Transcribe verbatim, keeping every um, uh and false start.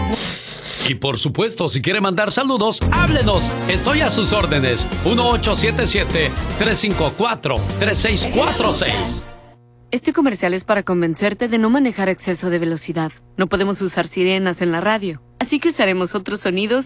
Y por supuesto, si quiere mandar saludos, háblenos. Estoy a sus órdenes. uno ocho siete siete, tres cinco cuatro, tres seis cuatro seis. Este comercial es para convencerte de no manejar a exceso de velocidad. No podemos usar sirenas en la radio, así que usaremos otros sonidos